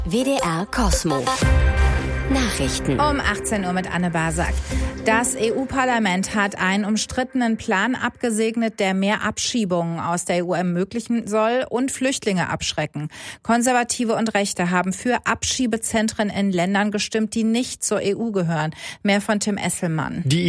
WDR Kosmo. Nachrichten. Um 18 Uhr mit Anne Basak. Das EU-Parlament hat einen umstrittenen Plan abgesegnet, der mehr Abschiebungen aus der EU ermöglichen soll und Flüchtlinge abschrecken. Konservative und Rechte haben für Abschiebezentren in Ländern gestimmt, die nicht zur EU gehören. Mehr von Tim Esselmann. Die